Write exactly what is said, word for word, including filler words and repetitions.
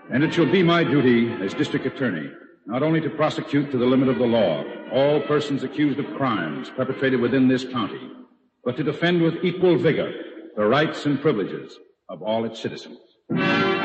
And it shall be my duty as district attorney not only to prosecute to the limit of the law all persons accused of crimes perpetrated within this county, but to defend with equal vigor the rights and privileges of all its citizens.